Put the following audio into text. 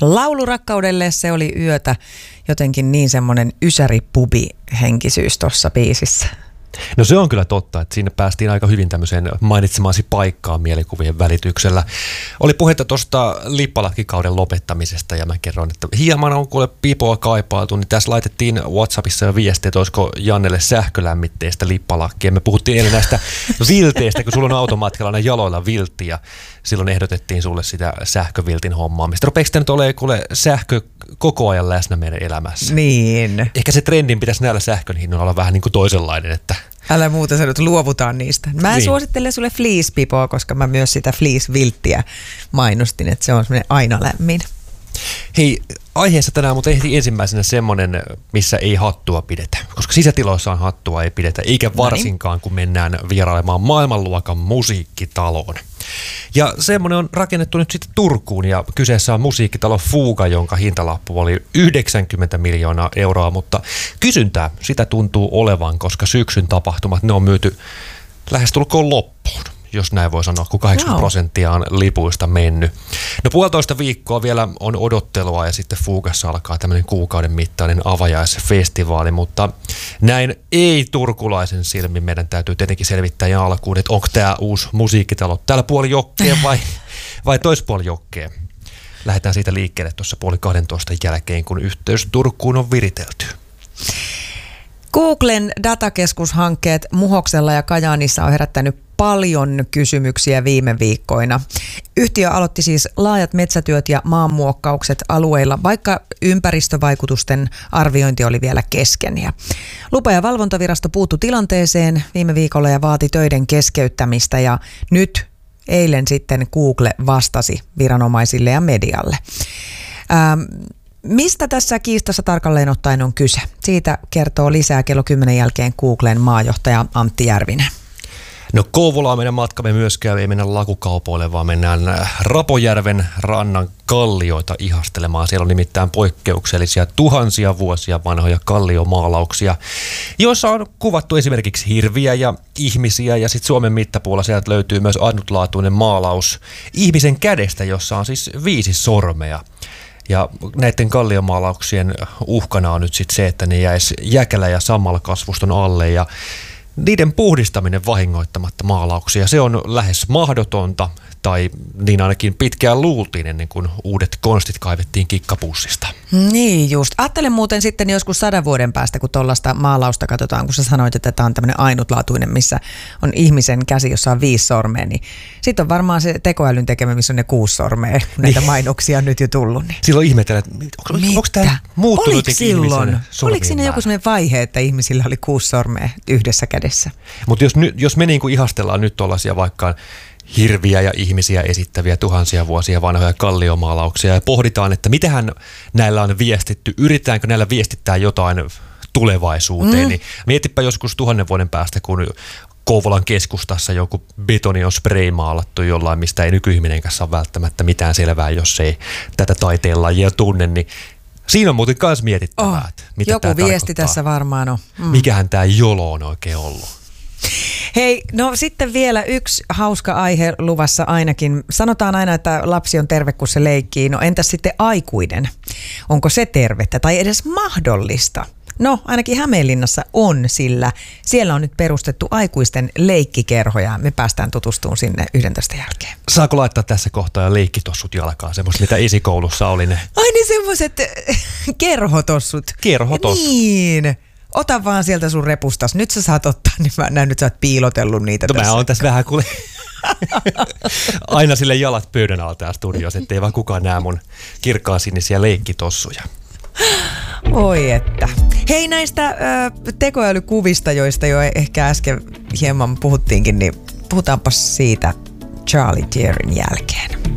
Laulu rakkaudelle, se oli yötä. Jotenkin niin semmoinen ysäri-pubi-henkisyys tuossa biisissä. No se on kyllä totta, että siinä päästiin aika hyvin tämmöiseen mainitsemaasi paikkaan mielikuvien välityksellä. Oli puhetta tuosta lippalakkikauden lopettamisesta ja mä kerron, että hieman on kuule pipoa kaipailtu, niin tässä laitettiin WhatsAppissa jo viestiä, että olisiko Jannelle sähkölämmitteistä lippalakkia. Me puhuttiin eilen näistä vilteistä, kun sulla on automatkalla jaloilla viltti ja silloin ehdotettiin sulle sitä sähköviltin hommaamista. Rupeeko sitä nyt olemaan kuule sähkö koko ajan läsnä meidän elämässä? Niin. Ehkä se trendin pitäisi näillä sähkön hinnoilla olla vähän niin kuin toisenlainen, että älä muuta, sä nyt luovutaan niistä. Mä en suosittele sulle fleece-pipoa, koska mä myös sitä fleece-vilttiä mainostin, että se on semmoinen aina lämmin. Hei, aiheessa tänään mutta ehti ensimmäisenä semmoinen, missä ei hattua pidetä, koska sisätiloissaan hattua ei pidetä, eikä varsinkaan kun mennään vierailemaan maailmanluokan musiikkitaloon. Ja semmoinen on rakennettu nyt sitten Turkuun ja kyseessä on musiikkitalo Fuga, jonka hintalappu oli 90 miljoonaa euroa, mutta kysyntää sitä tuntuu olevan, koska syksyn tapahtumat ne on myyty lähestulkoon loppuun, jos näin voi sanoa, kun 80% on lipuista mennyt. No 1,5 viikkoa vielä on odottelua ja sitten Fugassa alkaa tämmöinen kuukauden mittainen avajaisfestivaali, mutta näin ei turkulaisen silmin meidän täytyy tietenkin selvittää ja alkuun, että onko tämä uusi musiikkitalo tällä puoli jokkeen vai toispuoli jokkeen. Lähdetään siitä liikkeelle tuossa 11:30 jälkeen, kun yhteys Turkuun on viritelty. Googlen datakeskushankkeet Muhoksella ja Kajaanissa on herättänyt paljon kysymyksiä viime viikkoina. Yhtiö aloitti siis laajat metsätyöt ja maanmuokkaukset alueilla, vaikka ympäristövaikutusten arviointi oli vielä kesken. Ja lupa- ja valvontavirasto puuttui tilanteeseen viime viikolla ja vaati töiden keskeyttämistä ja nyt eilen sitten Google vastasi viranomaisille ja medialle. Mistä tässä kiistassa tarkalleen ottaen on kyse? Siitä kertoo lisää kello 10 jälkeen Googlen maajohtaja Antti Järvinen. No Kouvolaa meidän matkamme myöskään ei mennä lakukaupoille, vaan mennään Rapojärven rannan kallioita ihastelemaan. Siellä on nimittäin poikkeuksellisia tuhansia vuosia vanhoja kalliomaalauksia, joissa on kuvattu esimerkiksi hirviä ja ihmisiä. Ja sitten Suomen mittapuolella sieltä löytyy myös ainutlaatuinen maalaus ihmisen kädestä, jossa on siis 5 sormea. Ja näiden kalliomaalauksien uhkana on nyt sitten se, että ne jäisi jäkälä- ja sammalkasvuston alle ja niiden puhdistaminen vahingoittamatta maalauksia, se on lähes mahdotonta, tai niin ainakin pitkään luultiin ennen kuin uudet konstit kaivettiin kikkapussista. Niin just. Ajattelen muuten sitten joskus 100 vuoden päästä, kun tuollaista maalausta katsotaan, kun sä sanoit, että tämä on tämmöinen ainutlaatuinen, missä on ihmisen käsi, jossa on 5 sormea, niin sitten on varmaan se tekoälyn tekemä, missä on ne 6 sormea, kun näitä mainoksia on nyt jo tullut. Niin. Silloin ihmetellään, että onko tämä muuttunut jotenkin ihmisen sormien? Oliko siinä joku sellainen vaihe, että ihmisillä oli 6 sormea yhdessä kädessä? Mutta jos me niinku ihastellaan nyt tuollaisia vaikka hirviä ja ihmisiä esittäviä tuhansia vuosia vanhoja kalliomaalauksia ja pohditaan, että mitähän näillä on viestitty, yritetäänkö näillä viestittää jotain tulevaisuuteen, niin mietipä joskus 1000 vuoden päästä, kun Kouvolan keskustassa joku betoni on spraymaalattu jollain, mistä ei nykyihminenkään saa välttämättä mitään selvää, jos ei tätä taiteenlajia tunne, niin siinä on muuten myös mietittävää, mitä joku tämä viesti tarkoittaa. Tässä varmaan on. Mikähän tämä jolo on oikein ollut? Hei, no sitten vielä yksi hauska aihe luvassa ainakin. Sanotaan aina, että lapsi on terve, kun se leikkii. No entäs sitten aikuinen? Onko se tervettä tai edes mahdollista? No ainakin Hämeenlinnassa on, sillä siellä on nyt perustettu aikuisten leikkikerhoja. Me päästään tutustumaan sinne 11 jälkeen. Saako laittaa tässä kohtaa jo leikkitossut jalkaan, semmoiset mitä esikoulussa oli ne? Ai niin semmoiset kerhotossut. Kerhotossut. Niin. Ota vaan sieltä sun repustas. Nyt sä saat ottaa, niin mä näen, nyt sä oot piilotellut niitä tässä. Mä oon tässä vähän kuule aina sille jalat pöydän alla täällä studiossa, ettei vaan kukaan näe mun kirkkaan sinisiä leikkitossuja. Oi että. Hei näistä tekoälykuvista, joista jo ehkä äsken hieman puhuttiinkin, niin puhutaanpa siitä Charlie Tierin jälkeen.